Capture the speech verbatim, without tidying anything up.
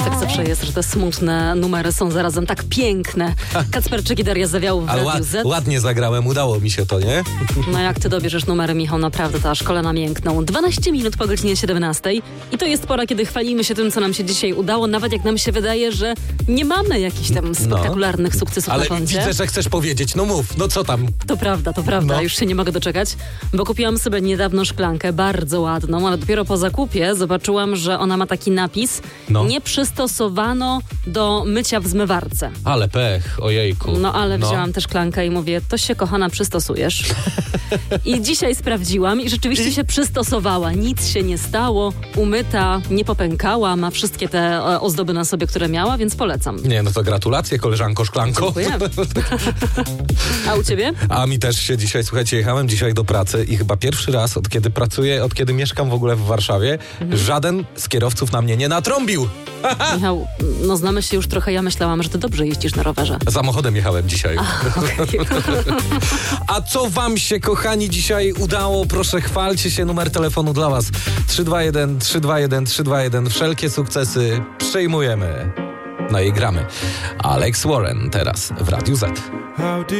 Tak zawsze jest, że te smutne numery są zarazem tak piękne. Kacperczyk i Daria Zawiałów w Ale Radiu ład, Z. ładnie zagrałem, udało mi się to, nie? No jak ty dobierzesz numery, Michał, naprawdę ta szkoła namiękną. dwanaście minut po godzinie siedemnastej i to jest pora, kiedy chwalimy się tym, co nam się dzisiaj udało, nawet jak nam się wydaje, że nie mamy jakichś tam spektakularnych no. sukcesów Ale na koncie. widzę, że chcesz powiedzieć, no mów, no co tam? To prawda, to prawda, no. już się nie mogę doczekać, bo kupiłam sobie niedawno szklankę, bardzo ładną, ale dopiero po zakupie zobaczyłam, że ona ma taki napis, no. nie przystosowano do mycia w zmywarce. Ale pech, ojejku. No ale no. wzięłam tę szklankę i mówię, to się, kochana, przystosujesz. I dzisiaj sprawdziłam i rzeczywiście I? się przystosowała. Nic się nie stało, umyta, nie popękała, ma wszystkie te e, ozdoby na sobie, które miała, więc polecam. Nie, no to gratulacje, koleżanko szklanko. Dziękuję. A u ciebie? A mi też się dzisiaj, słuchajcie, jechałem dzisiaj do pracy i chyba pierwszy raz, od kiedy pracuję, od kiedy mieszkam w ogóle w Warszawie, mhm. żaden z kierowców na mnie nie natrąbił. Michał, no znamy się już trochę, ja myślałam, że ty dobrze jeździsz na rowerze. Samochodem jechałem dzisiaj. A, okay. A co wam się, kochani, dzisiaj udało? Proszę, chwalcie się, numer telefonu dla was trzy dwa jeden, trzy dwa jeden, trzy dwa jeden. Wszelkie sukcesy przejmujemy. No i gramy. Alex Warren teraz w Radiu Z.